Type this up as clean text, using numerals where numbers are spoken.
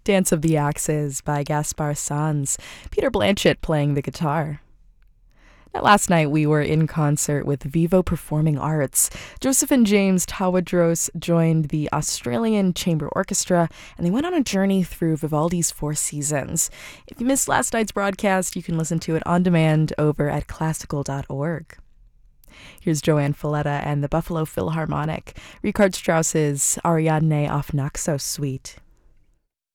Dance of the Axes by Gaspar Sanz, Peter Blanchett playing the guitar. Now, last night we were in concert with Vivo Performing Arts. Joseph and James Tawadros joined the Australian Chamber Orchestra, and they went on a journey through Vivaldi's Four Seasons. If you missed last night's broadcast, you can listen to it on demand over at classical.org. Here's Joanne Falletta and the Buffalo Philharmonic, Richard Strauss's Ariadne auf Naxos Suite.